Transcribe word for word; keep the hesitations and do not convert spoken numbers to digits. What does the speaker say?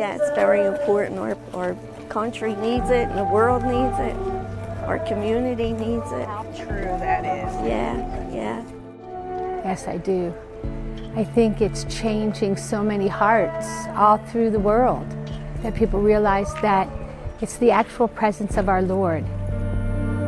Yeah, it's very important. Our, our country needs it, and the world needs it. Our community needs it. How true that is. Yeah, yeah. Yes, I do. I think it's changing so many hearts all through the world, that people realize that it's the actual presence of our Lord